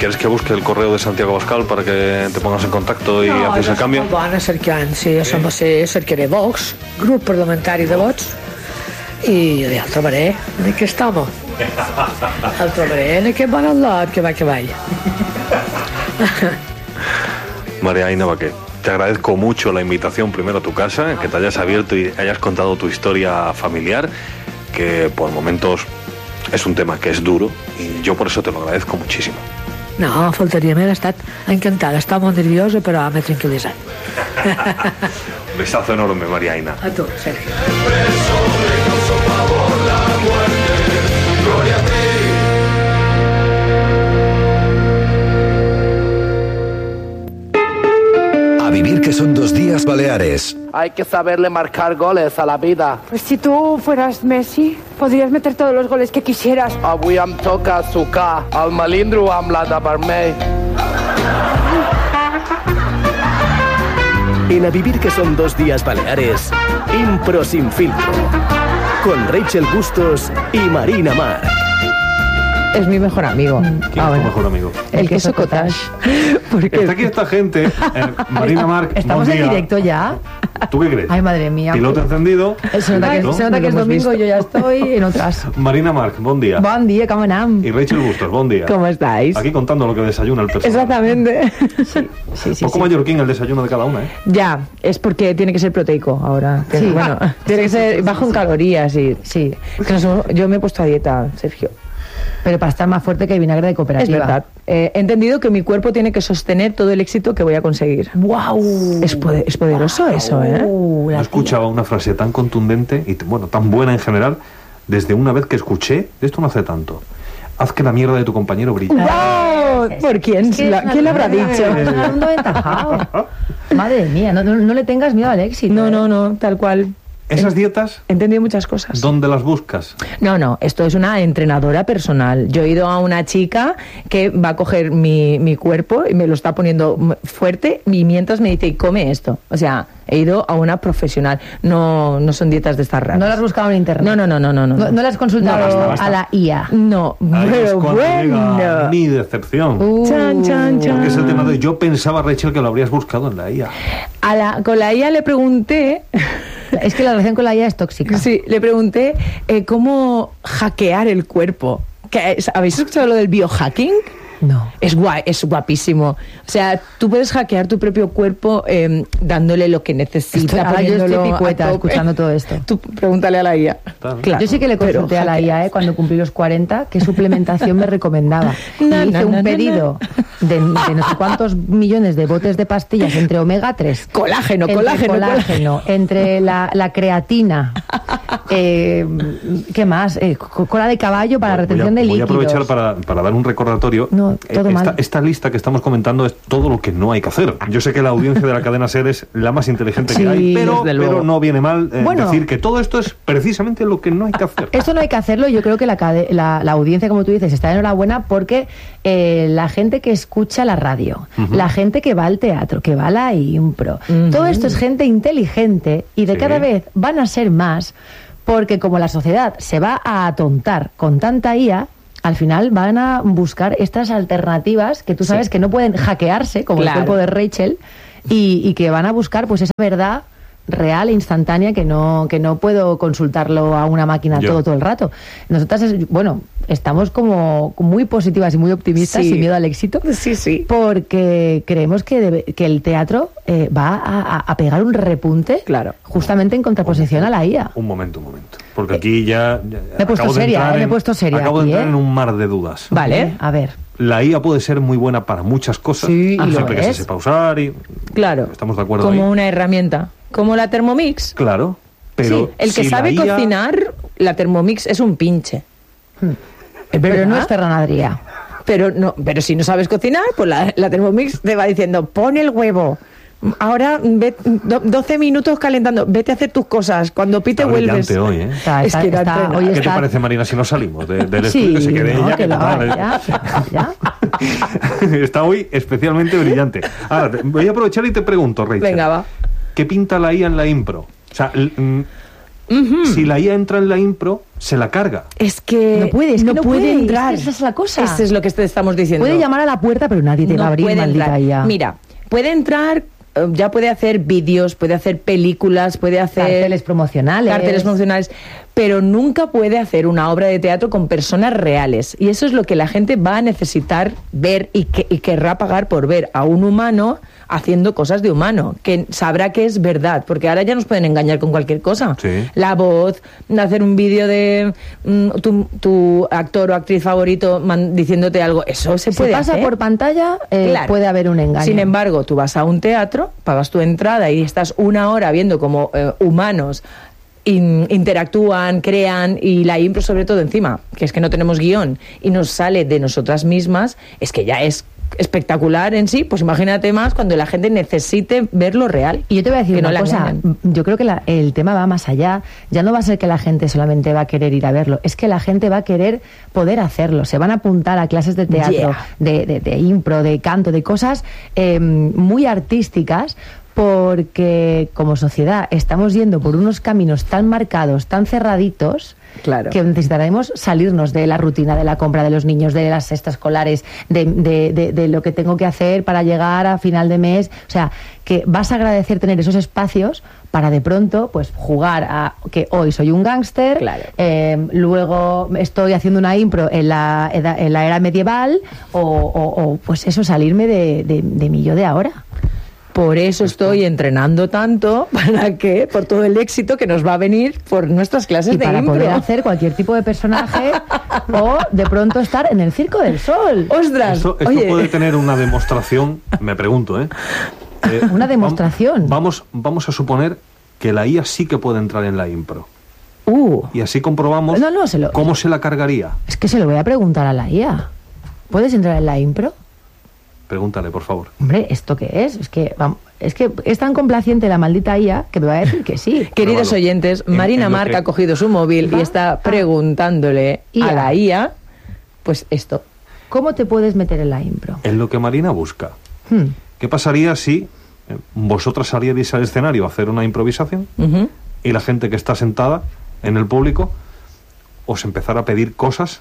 ¿Quieres que busque el correo de Santiago Abascal para que te pongas en contacto i haces el canvi? No, van cercant, sí, cercaré Vox, grup parlamentari de Vox, i el trobaré, en què estamos? El trobaré en aquest bon lot, que vaya. María Aina Baqué, te agradezco mucho la invitación primero a tu casa, que te hayas abierto y hayas contado tu historia familiar, que por momentos es un tema que es duro, y yo por eso te lo agradezco muchísimo. No, faltaria més, he estat encantada, estava molt nerviosa, però m'he tranquil·litzat. Un besazo enorme, María Aina. A tu, Sergio. A vivir que son 2 días Baleares. Hay que saberle marcar goles a la vida. Pues si tú fueras Messi, podrías meter todos los goles que quisieras. Avui em toca sucar el melindro amb la de vermell. En A vivir que son 2 días Baleares, Impro sin filtro, con Rachel Bustos y Marina Marc. Es mi mejor amigo. ¿Quién es tu mejor amigo? El queso cottage. Porque Está aquí esta gente, Marina Marc. estamos en directo ya. ¿Tú qué crees? Ay, madre mía. Piloto encendido. Se nota que es domingo y yo ya estoy en otras. Marina Marc, buen día. Buen día, ¿cómo anam? Y Rachel Bustos, buen día. ¿Cómo estáis? Aquí contando lo que desayuna el personal. Exactamente. Sí. Poco mallorquín el desayuno de cada una, ¿eh? Ya, es porque tiene que ser proteico ahora. Sí. Bueno, tiene que ser bajo en calorías y sí. Es que yo me he puesto a dieta, Sergio. Pero para estar más fuerte que vinagre de cooperativa. Es verdad. He entendido que mi cuerpo tiene que sostener todo el éxito que voy a conseguir. ¡Wow! Es poderoso eso, ¿eh? No escuchaba una frase tan contundente y tan buena en general desde una vez que escuché, esto no hace tanto, haz que la mierda de tu compañero brille. ¡Wow! ¿Por quién? ¿Quién lo habrá dicho? Es un mundo aventajado. Madre mía, no le tengas miedo al éxito. No, tal cual. ¿Esas dietas? He entendido muchas cosas. ¿Dónde las buscas? No, esto es una entrenadora personal. Yo he ido a una chica que va a coger mi cuerpo y me lo está poniendo fuerte y mientras me dice, y come esto. O sea, he ido a una profesional. No son dietas de estas raras. No las has buscado en internet. No. No las has consultado basta. a la IA. No, Ahí es pero cuando llega bueno. mi decepción. Chan. Porque es el tema de yo pensaba, Rachel, que lo habrías buscado en la IA. Con la IA le pregunté... Es que la relación con la IA es tóxica. Sí, le pregunté cómo hackear el cuerpo. ¿Habéis escuchado lo del biohacking? No. Es guapísimo. O sea, tú puedes hackear tu propio cuerpo dándole lo que necesita. Ahora yo estoy poniéndolo picueta a tope. escuchando todo esto. Tú pregúntale a la IA. Claro. Yo sí que le consulté a la IA cuando cumplí los 40 qué suplementación me recomendaba. Y hice un pedido de no sé cuántos millones de botes de pastillas entre omega 3, Colágeno, entre la creatina, ¿qué más? Cola de caballo para retención de líquidos. Voy a aprovechar para dar un recordatorio. No, todo mal. Esta lista que estamos comentando es todo lo que no hay que hacer. Yo sé que la audiencia de la cadena SER es la más inteligente que hay, pero no viene mal decir que todo esto es precisamente lo que no hay que hacer. Esto no hay que hacerlo. Yo creo que la audiencia, como tú dices, está de enhorabuena porque la gente que escucha la radio, la gente que va al teatro, que va a la impro, todo esto es gente inteligente y de cada vez van a ser más, porque como la sociedad se va a atontar con tanta IA, al final van a buscar estas alternativas que tú sabes que no pueden hackearse, como el cuerpo de Rachel, y que van a buscar pues esa verdad real e instantánea que no puedo consultarlo a una máquina todo el rato. Nosotras, estamos como muy positivas y muy optimistas, sin miedo al éxito, porque creemos que el teatro va a pegar un repunte, justamente en contraposición a la IA. Un momento, porque aquí ya me he puesto seria, acabo de entrar en un mar de dudas. Vale, a ver. La IA puede ser muy buena para muchas cosas, siempre que se sepa usar y estamos de acuerdo como ahí. una herramienta, como la Thermomix. Claro, pero el que sabe cocinar, la Thermomix es un pinche. Pero no es Ferran Adrià. Pero si no sabes cocinar, pues la Thermomix te va diciendo, pon el huevo. Ahora 12 minutos calentando, vete a hacer tus cosas, cuando pite vuelves. Hoy, ¿eh? ¿Qué te parece, Marina, si no salimos del estudio? Se quede ella. Está hoy especialmente brillante. Ahora, voy a aprovechar y te pregunto, Rachel. Venga, va. ¿Qué pinta la IA en la impro? O sea, si la IA entra en la impro, se la carga. Es que No puede, es que no puede entrar. esa es la cosa. Eso es lo que te estamos diciendo. Puede llamar a la puerta, pero nadie te va a abrir, puede maldita entrar. IA. Mira, puede entrar, ya puede hacer vídeos, puede hacer películas, puede hacer Carteles promocionales. Pero nunca puede hacer una obra de teatro con personas reales. Y eso es lo que la gente va a necesitar ver y querrá pagar por ver a un humano haciendo cosas de humano, que sabrá que es verdad, porque ahora ya nos pueden engañar con cualquier cosa. Sí. La voz, hacer un vídeo de tu actor o actriz favorito diciéndote algo, eso se puede pasa hacer. por pantalla, Claro. puede haber un engaño. Sin embargo, tú vas a un teatro, pagas tu entrada y estás una hora viendo cómo humanos interactúan, crean, y la impro sobre todo encima, que es que no tenemos guión y nos sale de nosotras mismas, es que ya es espectacular en sí. Pues imagínate más cuando la gente necesite verlo real. Y yo te voy a decir que no una la cosa, engañen. yo creo que el tema va más allá. Ya no va a ser que la gente solamente va a querer ir a verlo, es que la gente va a querer poder hacerlo. Se van a apuntar a clases de teatro, de impro, de canto, de cosas muy artísticas, porque como sociedad estamos yendo por unos caminos tan marcados, tan cerraditos, Claro. que necesitaremos salirnos de la rutina de la compra de los niños, de las cestas escolares, de lo que tengo que hacer para llegar a final de mes. O sea, que vas a agradecer tener esos espacios para de pronto pues jugar a que hoy soy un gángster, Claro. Luego estoy haciendo una impro en la era medieval, o pues eso, salirme de mi yo de ahora. Por eso estoy entrenando tanto, para que, por todo el éxito que nos va a venir por nuestras clases Y de para impro. poder hacer cualquier tipo de personaje o de pronto estar en el Circo del Sol. ¡Ostras! Esto Oye, puede tener una demostración, me pregunto, ¿eh? Una demostración. Vamos a suponer que la IA sí que puede entrar en la impro. Y así comprobamos No, cómo se la cargaría. Es que se lo voy a preguntar a la IA. ¿Puedes entrar en la impro? Pregúntale, por favor. Hombre, ¿esto qué es? Es que es tan complaciente la maldita IA que me va a decir que sí. queridos Pruébalo. oyentes, Marina en lo Marca que- ha cogido su móvil y está preguntándole IA. a la IA, pues esto. ¿Cómo te puedes meter en la impro? Es lo que Marina busca. ¿Qué pasaría si vosotras salierais al escenario a hacer una improvisación Ujú. y la gente que está sentada en el público os empezara a pedir cosas,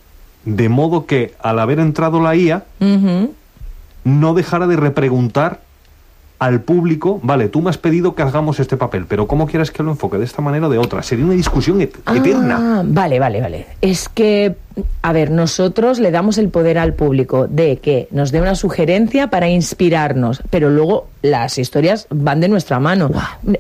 de modo que al haber entrado la IA Ujú. no dejara de repreguntar al público, vale, tú me has pedido que hagamos este papel, pero ¿cómo quieres que lo enfoque? ¿De esta manera o de otra? Sería una discusión eterna. Ah, vale. Es que, a ver, nosotros le damos el poder al público de que nos dé una sugerencia para inspirarnos, pero luego las historias van de nuestra mano.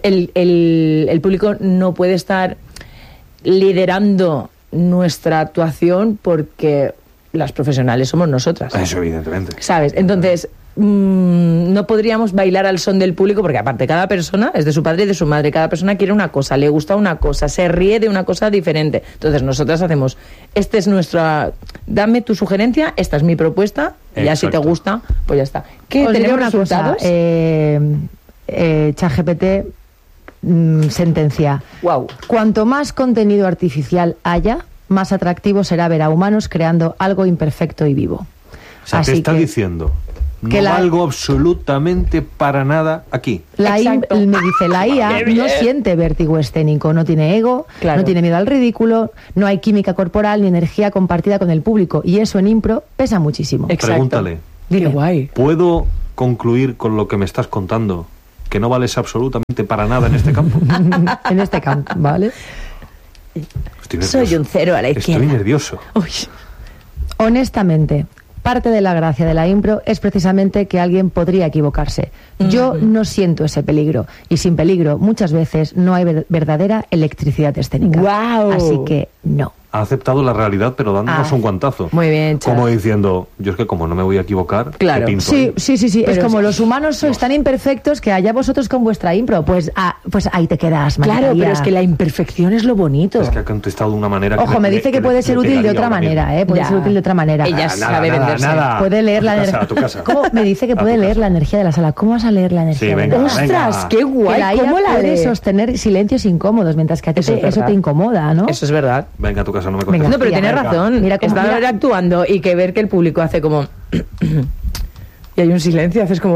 El público no puede estar liderando nuestra actuación porque las profesionales somos nosotras. Eso, evidentemente. ¿Sabes? Entonces, no podríamos bailar al son del público, porque aparte cada persona es de su padre y de su madre, cada persona quiere una cosa, le gusta una cosa, se ríe de una cosa diferente. Entonces nosotras hacemos, esta es nuestra, dame tu sugerencia, esta es mi propuesta, y ya si te Exacto. gusta, pues ya está. ¿Qué Os diré tenemos una cosa, resultados? ChatGPT sentencia. Wow. Cuanto más contenido artificial haya, más atractivo será ver a humanos creando algo imperfecto y vivo. O sea, te está diciendo, que no la- valgo absolutamente para nada aquí. Exacto. Me dice, la IA ¡Qué bien! no siente vértigo escénico, no tiene ego, Claro. no tiene miedo al ridículo, no hay química corporal ni energía compartida con el público, y eso en impro pesa muchísimo. Exacto. Pregúntale, Qué guay. ¿puedo concluir con lo que me estás contando que no vales absolutamente para nada en este campo? En este campo, ¿vale? Estoy nervioso. Soy un cero a la izquierda. Estoy nervioso. Uy. Honestamente, parte de la gracia de la impro es precisamente que alguien podría equivocarse. Yo no siento ese peligro, y sin peligro muchas veces no hay verdadera electricidad escénica. Guau. Así que no. Ha aceptado la realidad, pero dándonos Ah. un guantazo. Muy bien, Char. Como diciendo, yo es que como no me voy a equivocar, Claro. ¿qué pinto Sí, ahí? sí. Es Pero como es- los humanos sois tan imperfectos que allá vosotros con vuestra impro. Pues ahí te quedas, Claro, María. pero es que la imperfección es lo bonito. Es que ha contestado de una manera... Ojo, me dice que puede ser útil de otra manera, ¿eh? Puede Ya. ser útil de otra manera. Ella Nada, sabe nada, venderse. nada. Puede leer la A tu energía. casa, a tu casa. ¿Cómo? Me dice que A puede tu leer casa. la energía de la sala. ¿Cómo vas a leer la energía Sí, de venga, la venga. sala? ¡Ostras, qué guay! Que la IA ¿Cómo la puede lee? sostener silencios incómodos, mientras que a ti Eso es eso verdad. te incomoda, ¿no? Eso es verdad. Venga a tu casa, no me Venga. contestes. No, pero Mira, tienes venga. razón. Mira cómo- Estar mira. actuando y que ver que el público hace como... y hay un silencio, haces como...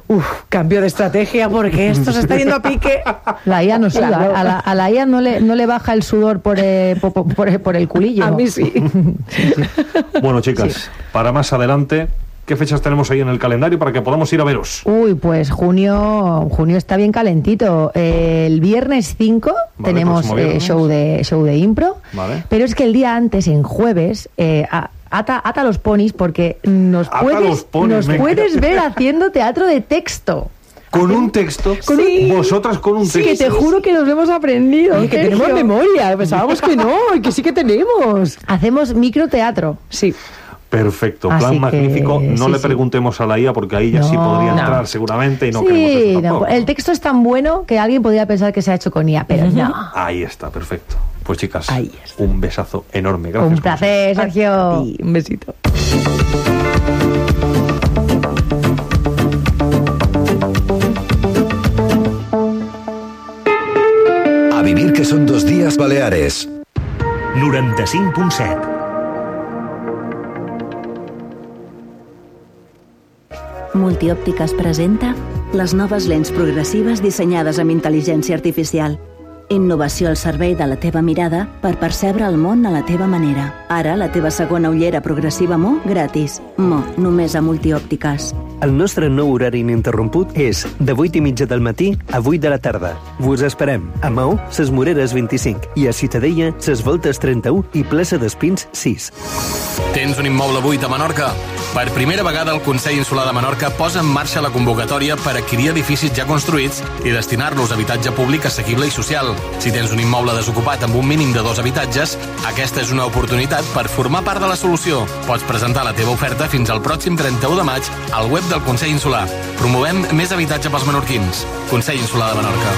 cambio de estrategia porque esto se está yendo a pique. La IA no suda. Claro. A la IA no le baja el sudor por el culillo. A mí sí. Bueno, chicas, para más adelante, ¿qué fechas tenemos ahí en el calendario para que podamos ir a veros? Uy, pues junio está bien calentito. El viernes 5 tenemos show de impro, vale. Pero es que el día antes, en jueves, ata los ponis porque nos puedes ver haciendo teatro de texto. ¿Con un texto? Sí. ¿Vosotras con un texto? Sí, que te juro que nos lo hemos aprendido. Y que tenemos memoria, pensábamos que no, y que sí que tenemos. Hacemos microteatro. Sí. Perfecto, plan Así magnífico. que, No sí, le preguntemos a la IA porque ahí ya sí podría entrar seguramente y no queremos eso tampoco. El texto es tan bueno que alguien podría pensar que se ha hecho con IA, pero no. Ahí está, perfecto. Pues chicas, Ahí está. un besazo enorme. Gracias. Un placer, Sergio. Y un besito. A vivir que son 2 días Baleares. 95.7. Multiòptiques presenta les noves lents progressives dissenyades amb intel·ligència artificial. Innovació al servei de la teva mirada per percebre el món a la teva manera. Ara, la teva segona ullera progressiva Mo gratis. Mo, només a Multiòptiques. El nostre nou horari ininterromput és de 8:30 del matí a 8 de la tarda. Vos esperem a Maó, Ses Moreres 25 i a Ciutadella, Ses Voltes 31 i Plaça d'Espins 6. Tens un immoble buit a Menorca? Per primera vegada el Consell Insular de Menorca posa en marxa la convocatòria per adquirir edificis ja construïts i destinar-los a habitatge públic assequible i social. Si tens un immoble desocupat amb un mínim de 2 habitatges, aquesta és una oportunitat per formar part de la solució. Pots presentar la teva oferta fins al pròxim 31 de maig al web del Consell Insular. Promovem més habitatge pels menorquins. Consell Insular de Menorca.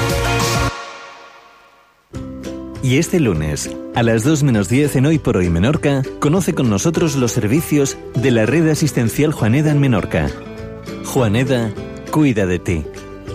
Y este lunes, a las 2:10 en Hoy por Hoy Menorca, conoce con nosotros los servicios de la red asistencial Juaneda en Menorca. Juaneda, cuida de ti.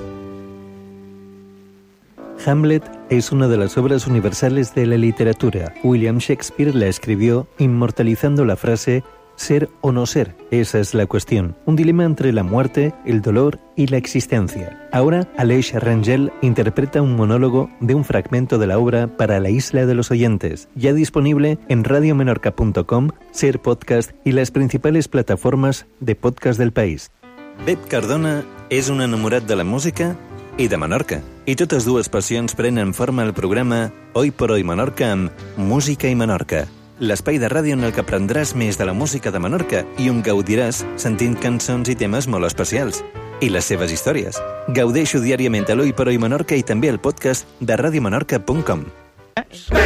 Hamlet es una de las obras universales de la literatura. William Shakespeare la escribió inmortalizando la frase «ser o no ser, esa es la cuestión». Un dilema entre la muerte, el dolor y la existencia. Ahora, Aleix Rangel interpreta un monólogo de un fragmento de la obra para la Isla de los Oyentes, ya disponible en radiomenorca.com, Ser Podcast y las principales plataformas de podcast del país. Pep Cardona és un enamorat de la música i de Menorca. I totes dues passions prenen forma al programa Hoy por Hoy Menorca amb Música i Menorca. L'espai de ràdio en el que aprendràs més de la música de Menorca i on gaudiràs sentint cançons i temes molt especials. I les seves històries. Gaudeixo diàriament a l'Hoy por Hoy Menorca i també al podcast de radiomenorca.com.